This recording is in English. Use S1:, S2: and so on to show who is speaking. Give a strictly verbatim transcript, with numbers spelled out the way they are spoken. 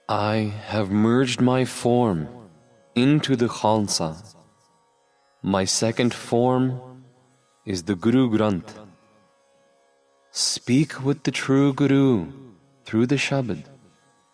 S1: I have merged my form into the Khalsa. My second form is the Guru Granth. Speak with the true Guru through the Shabad.